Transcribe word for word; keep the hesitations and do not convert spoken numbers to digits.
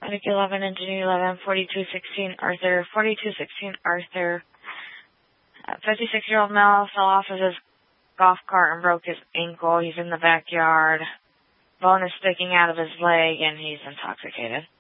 Medic eleven, Engineer eleven, forty-two sixteen Arthur, forty-two sixteen Arthur. fifty-six-year-old male fell off of his golf cart and broke his ankle. He's in the backyard. Bone is sticking out of his leg, and he's intoxicated.